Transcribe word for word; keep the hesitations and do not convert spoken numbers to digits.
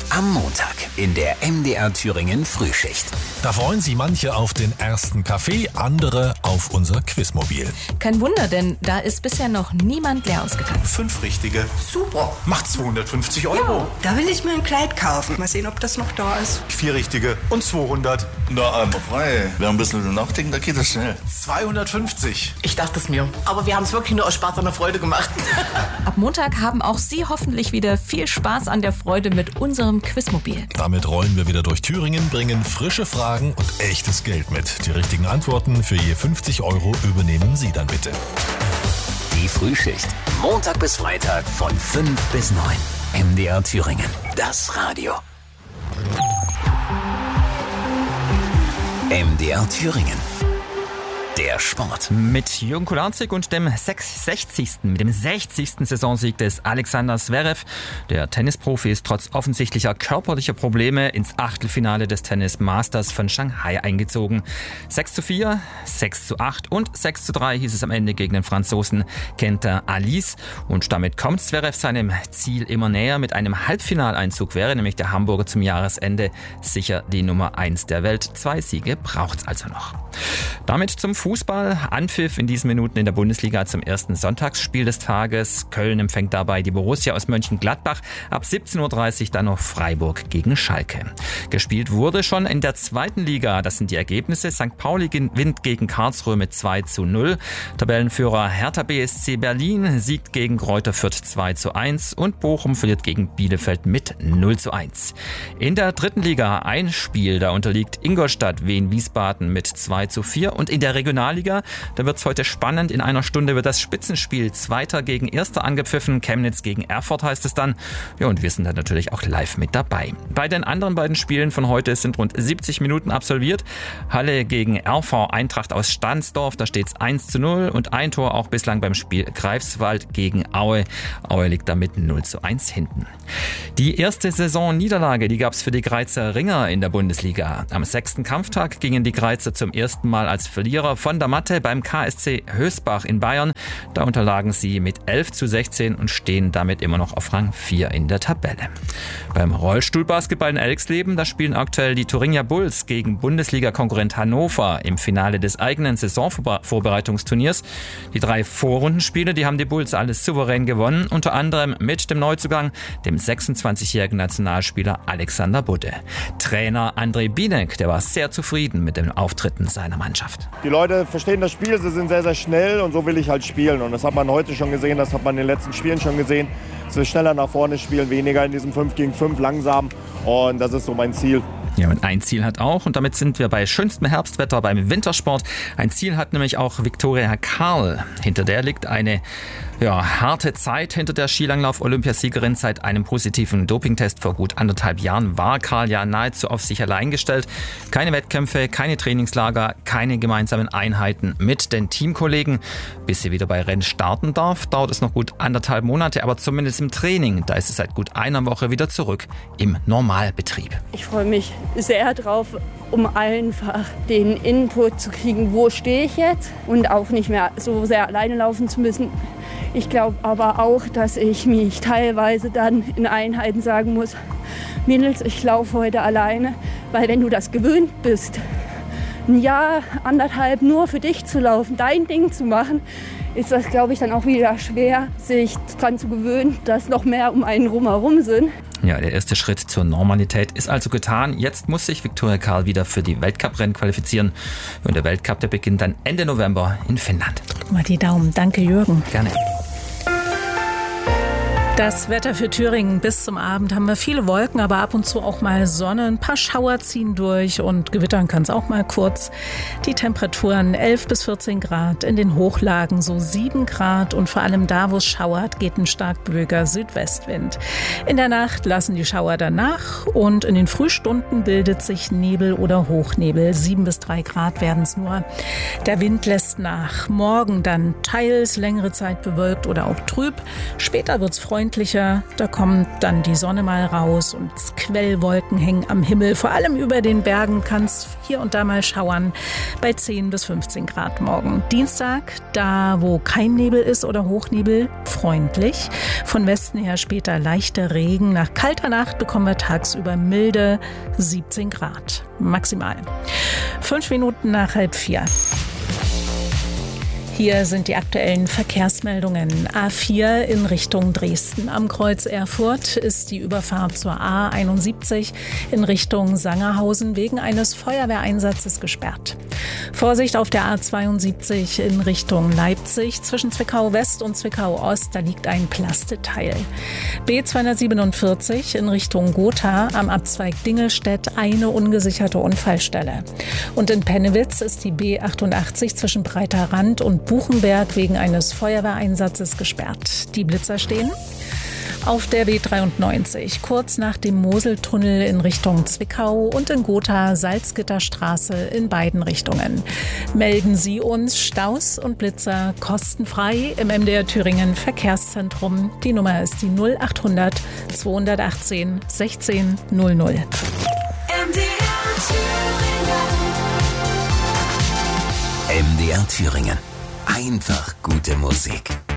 Am Montag in der M D R Thüringen Frühschicht. Da freuen sich manche auf den ersten Kaffee, andere auf unser Quizmobil. Kein Wunder, denn da ist bisher noch niemand leer ausgegangen. Fünf richtige. Super. Macht zweihundertfünfzig Euro. Da will ich mir ein Kleid kaufen. Mal sehen, ob das noch da ist. Vier richtige und zweihundert. Na, einmal frei. Wer ein bisschen nachdenken, da geht das schnell. zweihundertfünfzig. Ich dachte es mir. Aber wir haben es wirklich nur aus Spaß an der Freude gemacht. Ab Montag haben auch Sie hoffentlich wieder viel Spaß an der Freude mit unserem Quizmobil. Damit rollen wir wieder durch Thüringen, bringen frische Fragen und echtes Geld mit. Die richtigen Antworten für je fünfzig Euro übernehmen Sie dann bitte. Die Frühschicht. Montag bis Freitag von fünf bis neun. M D R Thüringen. Das Radio. M D R Thüringen. Der Sport. Mit Jürgen Kularczyk und dem sechzigsten, mit dem sechzigsten Saisonsieg des Alexander Zverev. Der Tennisprofi ist trotz offensichtlicher körperlicher Probleme ins Achtelfinale des Tennis Masters von Shanghai eingezogen. sechs zu vier, sechs zu acht und sechs zu drei hieß es am Ende gegen den Franzosen Quentin Halys. Und damit kommt Zverev seinem Ziel immer näher. Mit einem Halbfinaleinzug wäre nämlich der Hamburger zum Jahresende sicher die Nummer eins der Welt. Zwei Siege braucht's also noch. Damit zum Fußball. Anpfiff in diesen Minuten in der Bundesliga zum ersten Sonntagsspiel des Tages. Köln empfängt dabei die Borussia aus Mönchengladbach. Ab siebzehn Uhr dreißig dann noch Freiburg gegen Schalke. Gespielt wurde schon in der zweiten Liga. Das sind die Ergebnisse. Sankt Pauli gewinnt gegen Karlsruhe mit zwei zu null. Tabellenführer Hertha B S C Berlin siegt gegen Greuther Fürth zwei zu eins und Bochum verliert gegen Bielefeld mit null zu eins. In der dritten Liga ein Spiel. Da unterliegt Ingolstadt Wien Wiesbaden mit zwei zu vier und in der Regionalliga, da wird es heute spannend. In einer Stunde wird das Spitzenspiel Zweiter gegen Erster angepfiffen. Chemnitz gegen Erfurt heißt es dann. Ja, und wir sind dann natürlich auch live mit dabei. Bei den anderen beiden Spielen von heute sind rund siebzig Minuten absolviert. Halle gegen R V Eintracht aus Stahnsdorf, da steht es eins zu null und ein Tor auch bislang beim Spiel Greifswald gegen Aue. Aue liegt damit null zu eins hinten. Die erste Saisonniederlage, die gab es für die Greizer Ringer in der Bundesliga. Am sechsten Kampftag gingen die Greizer zum ersten Mal als Verlierer von der Matte beim K S C Hösbach in Bayern. Da unterlagen sie mit elf zu sechzehn und stehen damit immer noch auf Rang vier in der Tabelle. Beim Rollstuhlbasketball in Elxleben, da spielen aktuell die Thuringia Bulls gegen Bundesliga-Konkurrent Hannover im Finale des eigenen Saisonvorbereitungsturniers. Die drei Vorrundenspiele, die haben die Bulls alles souverän gewonnen, unter anderem mit dem Neuzugang, dem sechsundzwanzigjährigen Nationalspieler Alexander Budde. Trainer André Binek, der war sehr zufrieden mit den Auftritten seiner Mannschaft. Die Leute verstehen das Spiel, sie sind sehr, sehr schnell und so will ich halt spielen. Und das hat man heute schon gesehen, das hat man in den letzten Spielen schon gesehen. Dass wir schneller nach vorne spielen, weniger in diesem fünf gegen fünf langsam. Und das ist so mein Ziel. Ja, und ein Ziel hat auch, und damit sind wir bei schönstem Herbstwetter beim Wintersport, ein Ziel hat nämlich auch Viktoria Karl. Hinter der liegt eine ja, harte Zeit. Hinter der Skilanglauf-Olympiasiegerin seit einem positiven Dopingtest vor gut anderthalb Jahren war Karl ja nahezu auf sich allein gestellt. Keine Wettkämpfe, keine Trainingslager, keine gemeinsamen Einheiten mit den Teamkollegen. Bis sie wieder bei Rennen starten darf, dauert es noch gut anderthalb Monate, aber zumindest im Training, da ist sie seit gut einer Woche wieder zurück im Normalbetrieb. Ich freue mich sehr drauf, um einfach den Input zu kriegen, wo stehe ich jetzt und auch nicht mehr so sehr alleine laufen zu müssen. Ich glaube aber auch, dass ich mich teilweise dann in Einheiten sagen muss, Mädels, ich laufe heute alleine, weil wenn du das gewöhnt bist, ein Jahr, anderthalb nur für dich zu laufen, dein Ding zu machen, ist das, glaube ich, dann auch wieder schwer, sich daran zu gewöhnen, dass noch mehr um einen rumherum sind. Ja, der erste Schritt zur Normalität ist also getan. Jetzt muss sich Viktoria Karl wieder für die Weltcuprennen qualifizieren. Und der Weltcup, der beginnt dann Ende November in Finnland. Drück mal die Daumen. Danke, Jürgen. Gerne. Das Wetter für Thüringen. Bis zum Abend haben wir viele Wolken, aber ab und zu auch mal Sonne. Ein paar Schauer ziehen durch und gewittern kann es auch mal kurz. Die Temperaturen elf bis vierzehn Grad, in den Hochlagen so sieben Grad und vor allem da, wo es schauert, geht ein starkböiger Südwestwind. In der Nacht lassen die Schauer danach und in den Frühstunden bildet sich Nebel oder Hochnebel. sieben bis drei Grad werden es nur. Der Wind lässt nach. Morgen dann teils längere Zeit bewölkt oder auch trüb. Später wird es freundlich freundlicher. Da kommt dann die Sonne mal raus und Quellwolken hängen am Himmel. Vor allem über den Bergen kann es hier und da mal schauern bei zehn bis fünfzehn Grad morgen. Dienstag, da wo kein Nebel ist oder Hochnebel, freundlich. Von Westen her später leichter Regen. Nach kalter Nacht bekommen wir tagsüber milde siebzehn Grad maximal. Fünf Minuten nach halb vier. Hier sind die aktuellen Verkehrsmeldungen. A vier in Richtung Dresden. Am Kreuz Erfurt ist die Überfahrt zur A einundsiebzig in Richtung Sangerhausen wegen eines Feuerwehreinsatzes gesperrt. Vorsicht auf der A zweiundsiebzig in Richtung Leipzig. Zwischen Zwickau West und Zwickau Ost, da liegt ein Plasteteil. B zweihundertsiebenundvierzig in Richtung Gotha am Abzweig Dingelstedt eine ungesicherte Unfallstelle. Und in Pennewitz ist die B achtundachtzig zwischen Breiter Rand und Buchenberg wegen eines Feuerwehreinsatzes gesperrt. Die Blitzer stehen auf der B dreiundneunzig, kurz nach dem Moseltunnel in Richtung Zwickau und in Gotha Salzgitterstraße in beiden Richtungen. Melden Sie uns Staus und Blitzer kostenfrei im M D R Thüringen Verkehrszentrum. Die Nummer ist die null achthundert zweihundertachtzehn sechzehn null null. M D R Thüringen. M D R Thüringen. Einfach gute Musik.